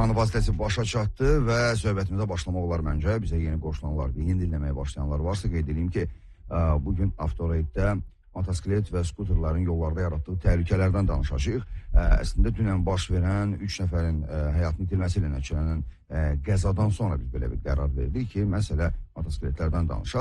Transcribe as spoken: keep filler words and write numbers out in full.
Anı vasitəsi başa çatdı və söhbətimizə başlamaq olar məncə. Bizə yeni qoşulanlar, yeni dinləməyə başlayanlar varsa qeyd edeyim ki, bugün Avtoraytda motosiklet və skuterların yollarda yaratdığı təhlükələrdən danışacağıq. Əslində dünən baş verən üç nəfərin həyatını itirməsi ilə nəticələnən qəzadan sonra biz belə bir qərar verdik ki, məsələ motosikletlərdən danışaq.